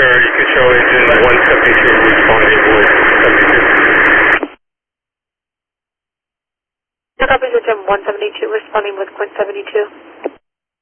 sure you can show engine 172 responding with 72. No copies, engine 172 responding with Quint 72.